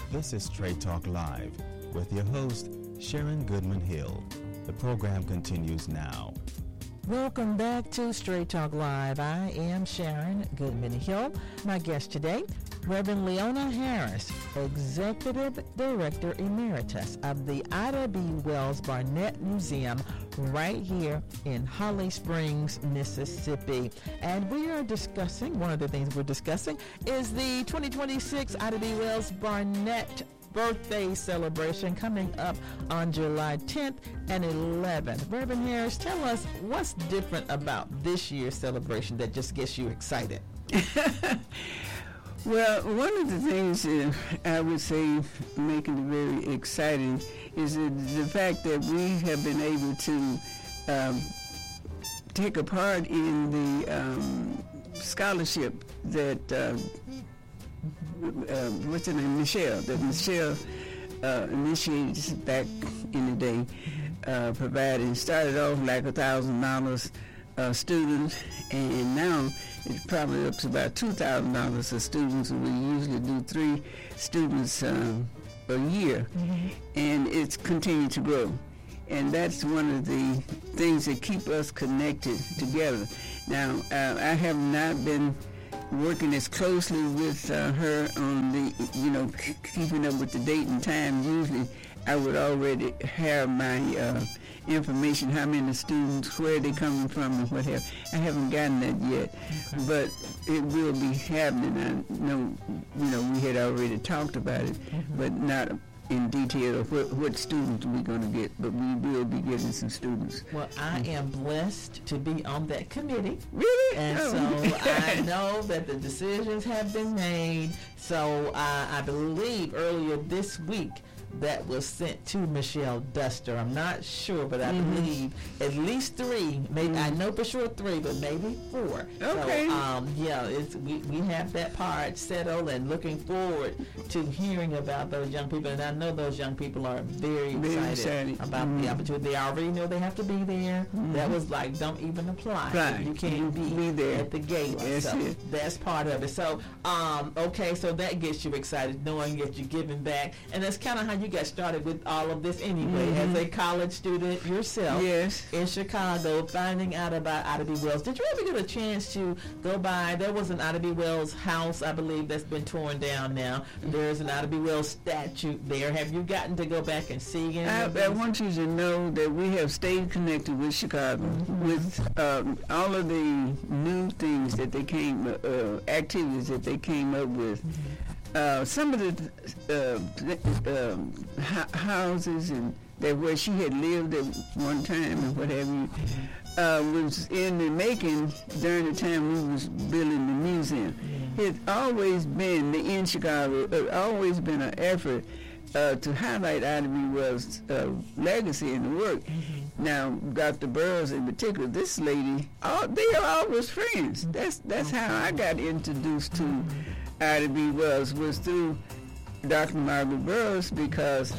This is Straight Talk Live with your host, Sharon Goodman Hill. The program continues now. Welcome back to Straight Talk Live. I am Sharon Goodman Hill. My guest today, Reverend Leona Harris, Executive Director Emeritus of the Ida B. Wells Barnett Museum right here in Holly Springs, Mississippi. And we are discussing, one of the things we're discussing is the 2026 Ida B. Wells Barnett birthday celebration coming up on July 10th and 11th. Reverend Harris, tell us what's different about this year's celebration that just gets you excited. Well, one of the things I would say making it very exciting is the fact that we have been able to take a part in the scholarship that what's her name, Michelle, that Michelle initiated back in the day, providing, started off like $1,000 a student, and now it's probably up to about $2,000 a student, so we usually do 3 students a year, and it's continued to grow. And that's one of the things that keep us connected together. Now, I have not been working as closely with her on the, keeping up with the date and time. Usually I would already have my information, how many students, where they coming from, and what have. I haven't gotten that yet, but it will be happening. I know, we had already talked about it, but not in detail of what students we're going to get, but we will be getting some students. Well, I am blessed to be on that committee. Really? And so I know that the decisions have been made. So I believe earlier this week that was sent to Michelle Duster. I'm not sure, but I believe at least 3, maybe I know for sure 3, but maybe 4. Okay. So we have that part settled and looking forward to hearing about those young people. And I know those young people are very excited about the opportunity. They already know they have to be there. That was like, don't even apply. Right. You can't be there at the gate. That's that's part of it. So, okay, so that gets you excited knowing that you're giving back. And that's kind of how you got started with all of this anyway, as a college student yourself. Yes. In Chicago, finding out about Ida B. Wells. Did you ever get a chance to go by? There was an Ida B. Wells house, I believe, that's been torn down now. There's an Ida B. Wells statue there. Have you gotten to go back and see it? I want you to know that we have stayed connected with Chicago, with all of the new things that they activities that they came up with. Some of the houses and that where she had lived at one time and what have you was in the making during the time we was building the museum. It's always been in Chicago. Always been an effort to highlight Ida B. Wells' legacy and the work. Now, Dr. Burroughs in particular, this lady, they are always friends. That's how I got introduced to Ida B. Wells, was through Dr. Margaret Burroughs, because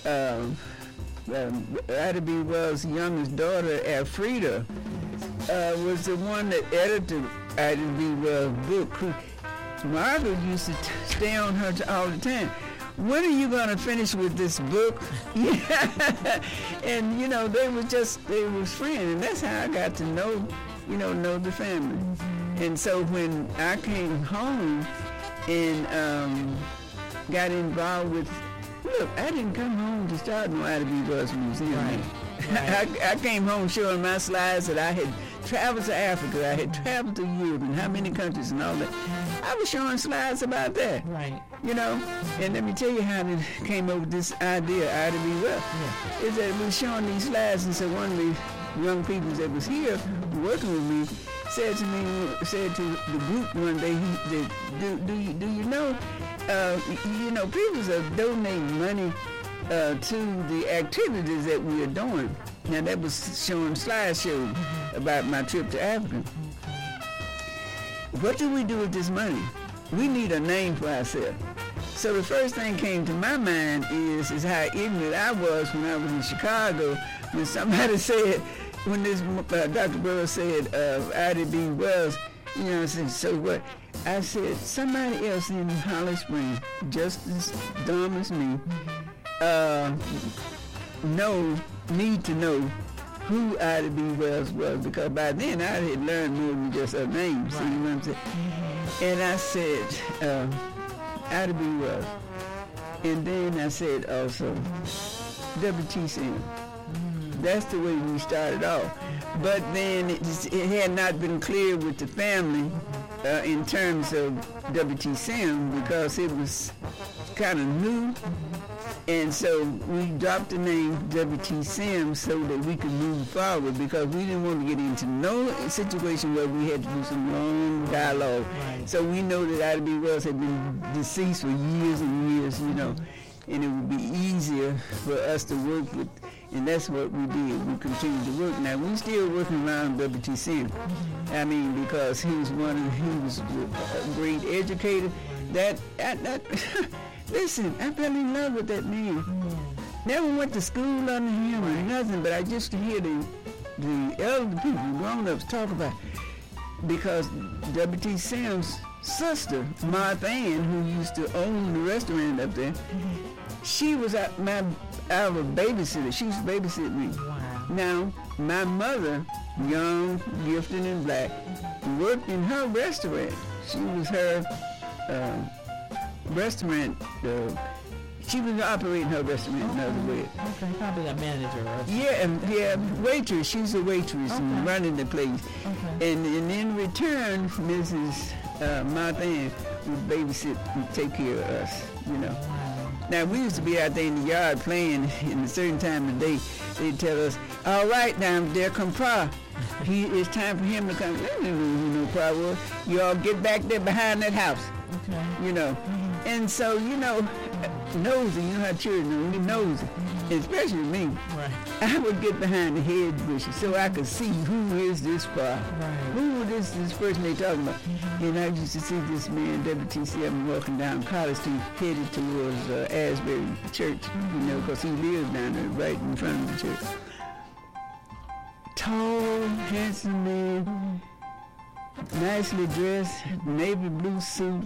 Ida B. Wells' youngest daughter, Alfreda, was the one that edited Ida B. Wells' book. Margaret used to stay on her all the time. When are you going to finish with this book? And, they was friends, and that's how I got to know the family. And so when I came home and got involved with, look, I didn't come home to start no Ida B. Wells Museum. Right. I came home showing my slides that I had traveled to Africa, I had traveled to Europe, and how many countries and all that. I was showing slides about that. Right. And let me tell you how they came up with this idea, Ida B. Wells. Is that we was showing these slides, and so one of the young people that was here working with me said to the group one day, do you know, people are donating money to the activities that we are doing. Now that was showing slideshows about my trip to Africa. What do we do with this money? We need a name for ourselves. So the first thing came to my mind is how ignorant I was when I was in Chicago, when somebody said, when this Dr. Burroughs said Ida B. Wells, I said, so what? I said, somebody else in Holly Springs, just as dumb as me, need to know who Ida B. Wells was, because by then I had learned more than just her name. Right. See what I'm saying? And I said, Ida B. Wells. And then I said also, W.T. Sims. That's the way we started off. But then it had not been clear with the family in terms of W.T. Sims, because it was kind of new. And so we dropped the name W.T. Sims so that we could move forward, because we didn't want to get into no situation where we had to do some long dialogue. Right. So we know that Ida B. Wells had been deceased for years and years, you know, and it would be easier for us to work with, and that's what we did. We continued to work. Now, we're still working around W.T. Sims. I mean, because he was a great educator. Listen, I fell in love with that man. Never went to school under him or nothing, but I just hear the elder people, grown-ups, talk about it. Because W.T. Sims' sister, Martha Ann, who used to own the restaurant up there, she was our babysitter. She used to babysit me. Wow. Now, my mother, young, gifted, and black, worked in her restaurant. She was her restaurant. She was operating her restaurant in other ways. Okay, probably a manager. Yeah, waitress. She's a waitress and running the place. Okay. And in return, Mrs. Martha Ann would babysit and take care of us, you know. Wow. Now, we used to be out there in the yard playing, in a certain time of the day. They'd tell us, all right, now, there come Pa. It's time for him to come. I didn't know who Pa was. You all get back there behind that house. Okay. You know. Mm-hmm. And so, you know, nosy, you know how children are, nosy. Especially me. Right. I would get behind the hedge bushes so I could see who is this Pa. Right. Who is this person they talking about. Mm-hmm. And I used to see this man, W.T. Sims, walking down College Street, headed towards Asbury Church, you know, because he lived down there right in front of the church. Tall, handsome man, nicely dressed, navy blue suit,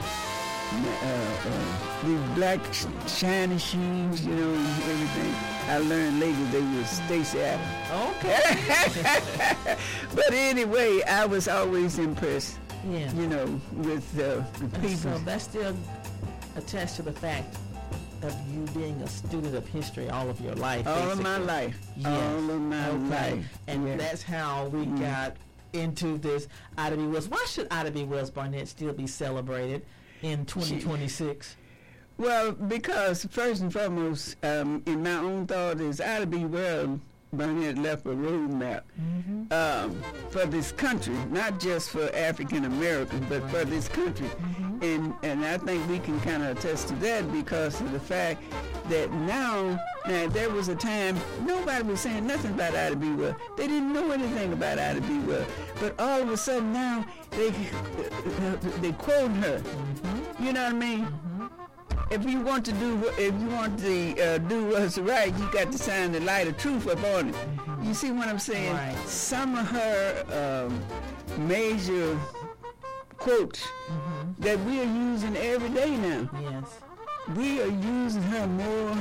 these black shiny shoes, you know, and everything. I learned later they were Stacey Adams. Okay. But anyway, I was always impressed, you know, with the people. So that's still attached to the fact of you being a student of history all of your life. All of my life. Yes. All of my life. And that's how we got into this Ida B. Wells. Why should Ida B. Wells Barnett still be celebrated in 2026? Well, because first and foremost, in my own thought, is Ida B. Wells Barnett left a roadmap for this country, not just for African Americans, but for this country. And I think we can kind of attest to that because of the fact that now there was a time nobody was saying nothing about Ida B. Wells. They didn't know anything about Ida B. Wells. But all of a sudden now they quote her. You know what I mean? If you want to do what's right, you got to shine the light of truth up on it. You see what I'm saying? Right. Some of her major quotes that we are using every day now. Yes. We are using her more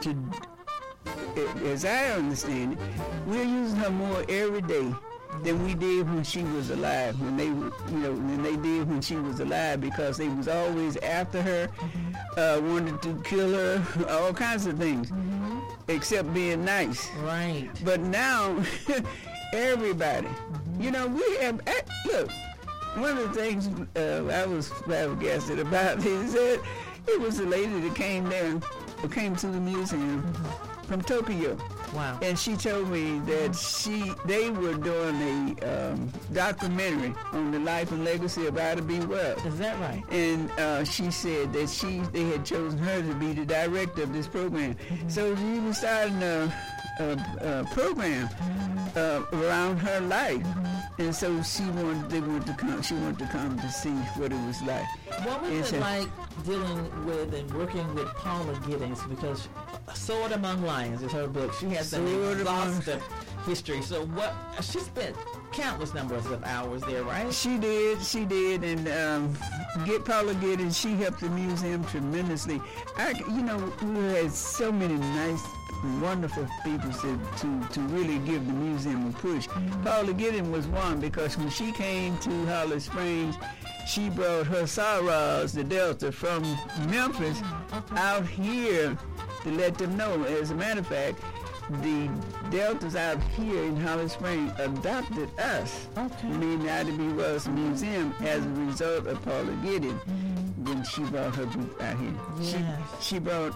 as I understand it, we're using her more every day than we did when she was alive, than they did when she was alive, because they was always after her, wanted to kill her, all kinds of things, except being nice. Right. But now, everybody, we have, look, one of the things I was flabbergasted about is that it was a lady that came to the museum from Tokyo. Wow. And she told me that they were doing a documentary on the life and legacy of Ida B. Wells. Is that right? And she said that they had chosen her to be the director of this program. So she was starting a program around her life. And so she wanted to come to see what it was like. What was it like dealing with and working with Paula Giddings? Because Sword Among Lions is her book. She has an exhaustive history. So what? She spent countless numbers of hours there, right? She did, and Paula Giddens, she helped the museum tremendously. We had so many nice, wonderful people to really give the museum a push. Paula Giddens was one, because when she came to Holly Springs, she brought her sorrows, the Delta, from Memphis out here to let them know. As a matter of fact, the Deltas out here in Holly Springs adopted us, meaning the Ida B. Wells Museum, as a result of Paula Giddens when she brought her group out here. Yes. She brought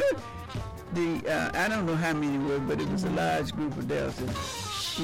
I don't know how many were, but it was a large group of Deltas.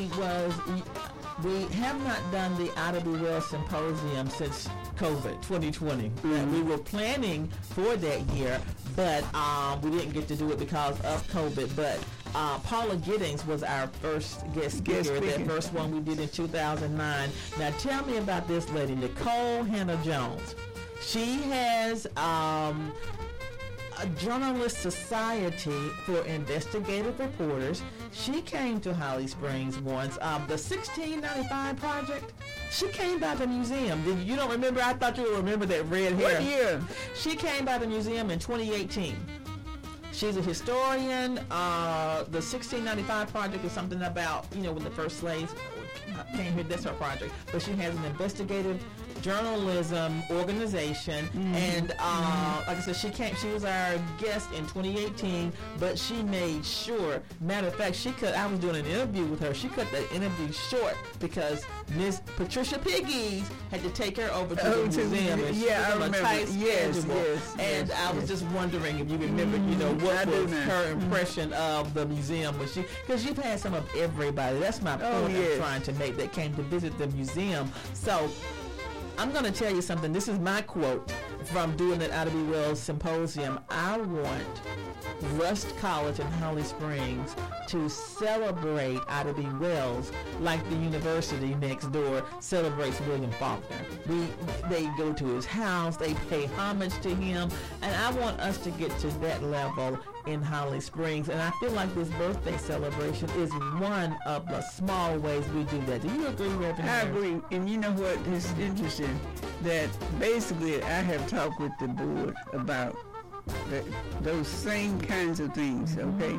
We have not done the Ida B. Wells Symposium since COVID 2020. We were planning for that year, but we didn't get to do it because of COVID. But Paula Giddens was our first guest speaker, that first one we did in 2009. Now tell me about this lady, Nicole Hannah-Jones. She has a Journalist Society for Investigative Reporters. She came to Holly Springs once. The 1695 Project, she came by the museum. You don't remember? I thought you would remember that red hair. What year? She came by the museum in 2018. She's a historian. The 1695 Project is something about, when the first slaves came here. That's her project. But she has an investigative journalism organization, and like I said, she was our guest in 2018, but she made sure, matter of fact, I was doing an interview with her, she cut that interview short because Miss Patricia Piggies had to take her over to the museum, and she was on a tight schedule. I was just wondering if you remember, what was her impression of the museum, because you've had some of everybody. That's my point I'm trying to make, that came to visit the museum. So I'm going to tell you something. This is my quote from doing the Ida B. Wells Symposium. I want Rust College in Holly Springs to celebrate Ida B. Wells like the university next door celebrates William Faulkner. They go to his house, they pay homage to him, and I want us to get to that level in Holly Springs. And I feel like this birthday celebration is one of the small ways we do that. Do you agree, Reverend? I agree. And you know what is interesting? That basically I have talked with the board about those same kinds of things, okay?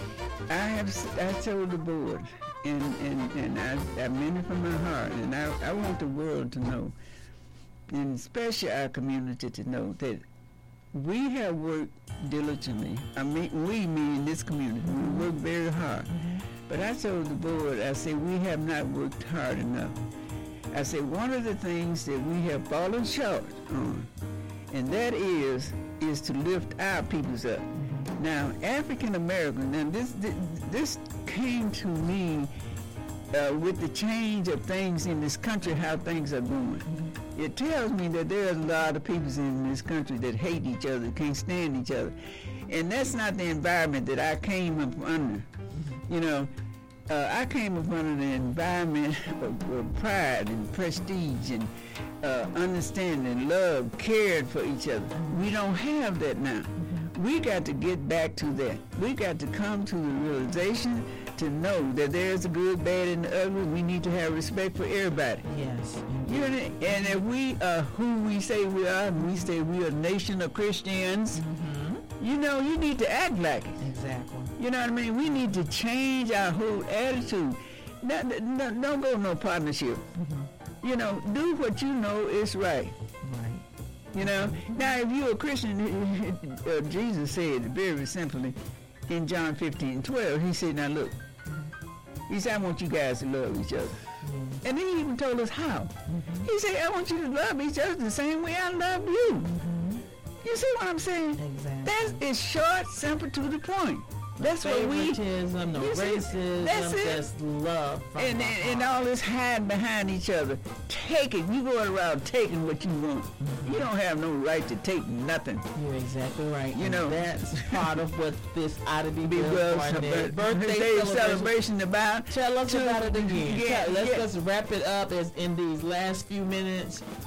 I told the board, and I meant it from my heart, and I want the world to know, and especially our community to know, that we have worked diligently. I mean, we mean this community. We work very hard. But I told the board, I said, we have not worked hard enough. I said, one of the things that we have fallen short on, and that is to lift our peoples up. Now, African American, now this came to me with the change of things in this country, how things are going. It tells me that there's a lot of people in this country that hate each other, can't stand each other. And that's not the environment that I came up under. I came up under the environment of pride and prestige and understanding, love, cared for each other. We don't have that now. We got to get back to that. We got to come to the realization to know that there's a good, bad, and the ugly. We need to have respect for everybody. Yes. And if we are who we say we are, and we say we are a nation of Christians, you need to act like it. Exactly. You know what I mean? We need to change our whole attitude. Don't go no partnership. Do what you know is right. Now if you're a Christian, Jesus said very simply in John 15:12, he said, now look, he said, I want you guys to love each other. And then he even told us how. He said, I want you to love each other the same way I love you. You see what I'm saying? Exactly. That is short, simple, to the point. That's what we. No racism. That's just love. And all this hiding behind each other. Taking. You going around taking what you want. You don't have no right to take nothing. You're exactly right. That's part of what this Ida B. Wells birthday celebration about. Tell us about it again. Let's just wrap it up in these last few minutes.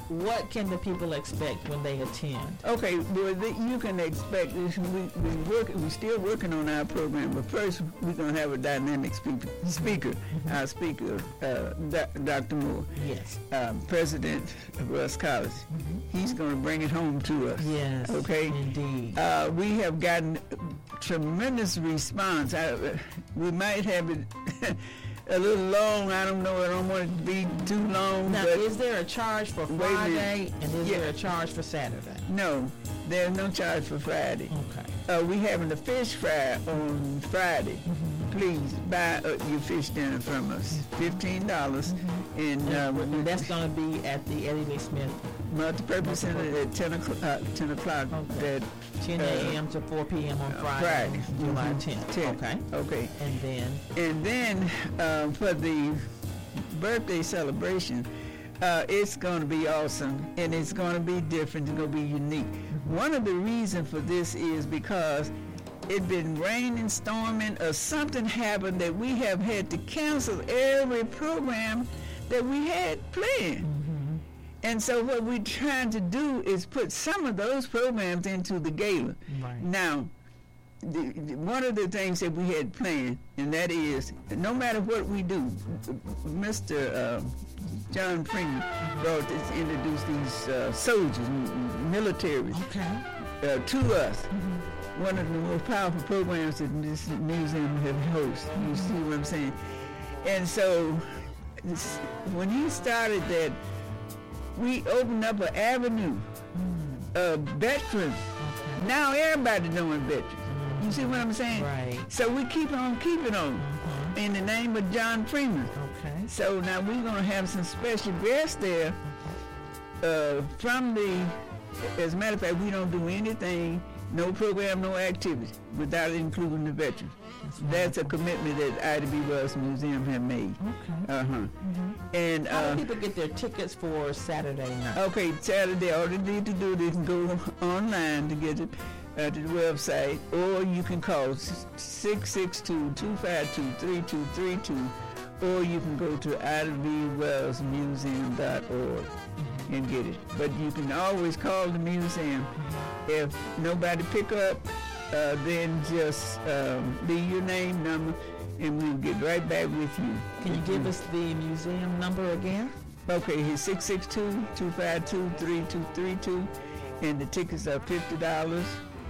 what can the people expect when they attend? Okay, well, you can expect this. We're still working on our program, but first we're going to have a dynamic speaker. Our speaker, Dr. Moore. Yes. President of Russ College. He's going to bring it home to us. Yes. Okay. Indeed. We have gotten tremendous response. We might have it a little long. I don't know. I don't want it to be too long. Now, but is there a charge for Friday and is Yeah. there a charge for Saturday? No, there's no charge for Friday. Okay. We having the fish fry on Friday. Please buy your fish dinner from us. $15, And that's going to be at the Eddie Lee Smith, multi-purpose center at 10 o'clock. 10 o'clock. Okay. That 10 a.m. to 4 p.m. on Friday, July 10th. 10. Okay. Okay. And then For the birthday celebration, it's going to be awesome, and it's going to be different. It's going to be unique. One of the reasons for this is because it's been raining, storming, or something happened that we have had to cancel every program that we had planned. And so what we're trying to do is put some of those programs into the gala. Right. Now, one of the things that we had planned, and that is, no matter what we do, Mr. John Freeman brought this, introduced these soldiers, military, to us. One of the most powerful programs that this museum have hosted. You see what I'm saying? And so, when he started that, we opened up an avenue of veterans. Now everybody knowing veterans. You see what I'm saying? Right. So we keep on keeping on in the name of John Freeman. Okay. So now we're going to have some special guests there from the, as a matter of fact, we don't do anything, no program, no activity, without including the veterans. That's a commitment that Ida B. Wells Museum have made. Okay. And how do people get their tickets for Saturday night? Okay, Saturday, all they need to do, they can go online to get it to the website, or you can call 662-252-3232, or you can go to idabwellsmuseum.org and get it. But you can always call the museum. If nobody pick up, then just leave your name, number, and we'll get right back with you. Can you give us the museum number again? Okay, it's 662-252-3232, and the tickets are $50.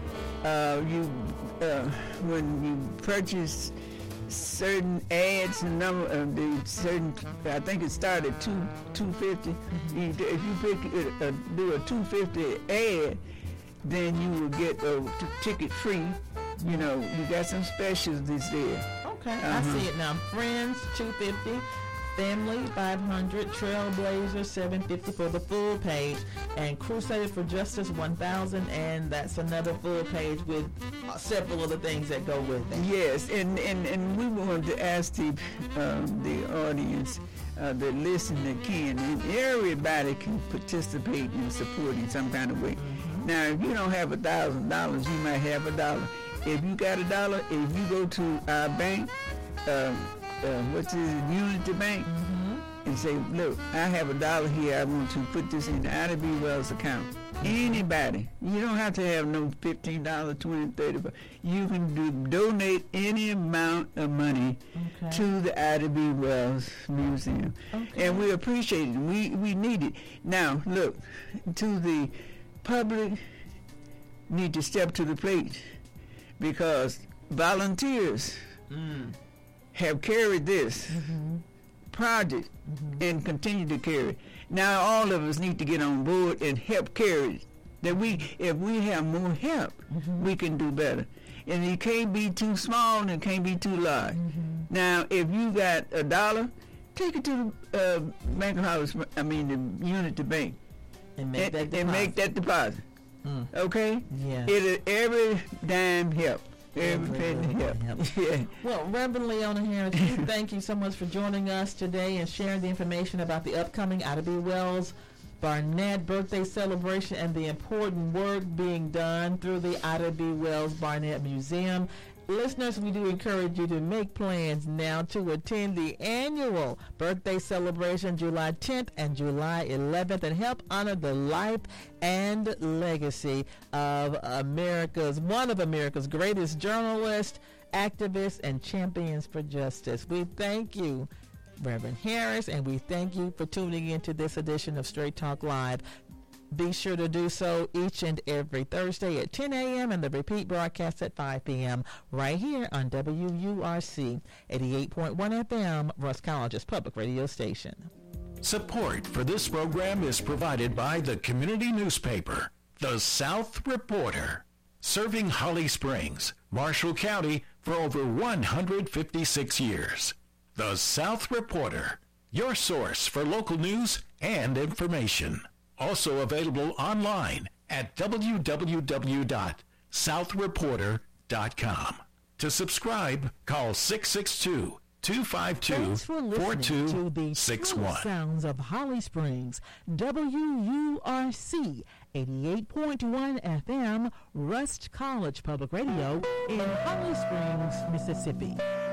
When you purchase certain ads, and number the certain, I think it started at $250. If you do a $250 ad, then you will get a ticket free. You know, you got some specials this there. Okay, I see it now. Friends, $250. Family, $500. Trailblazer, $750 for the full page. And Crusade for Justice, $1,000. And that's another full page with several of the things that go with it. Yes, and we wanted to ask the audience, the listener that can, and everybody can participate in supporting some kind of way. Now, if you don't have $1,000, you might have $1. If you got $1, if you go to our bank, what's it, Unity Bank, and say, look, I have $1 here. I want to put this in the Ida B. Wells account. Anybody, you don't have to have no $15, $20, $30. You can donate any amount of money to the Ida B. Wells Museum, and we appreciate it. We need it. Now, look, to the public, need to step to the plate, because volunteers have carried this project and continue to carry it. Now all of us need to get on board and help carry it. That if we have more help, we can do better. And it can't be too small and it can't be too large. Now, if you got $1, take it to the Bank of Hollis, the Unity Bank, And make that deposit. Okay? Yeah. Every dime help. Every penny help. Yeah. Well, Reverend Leona Harris, thank you so much for joining us today and sharing the information about the upcoming Ida B. Wells Barnett birthday celebration and the important work being done through the Ida B. Wells Barnett Museum Listeners, we do encourage you to make plans now to attend the annual birthday celebration July 10th and July 11th and help honor the life and legacy of one of America's greatest journalists, activists, and champions for justice. We thank you, Reverend Harris, and we thank you for tuning in to this edition of Straight Talk Live. Be sure to do so each and every Thursday at 10 a.m. and the repeat broadcast at 5 p.m. right here on WURC 88.1 FM, Rusk College's public radio station. Support for this program is provided by the community newspaper, The South Reporter, serving Holly Springs, Marshall County for over 156 years. The South Reporter, your source for local news and information. Also available online at www.southreporter.com. To subscribe, call 662-252-4261. Sounds of Holly Springs, WURC 88.1 FM, Rust College Public Radio in Holly Springs, Mississippi.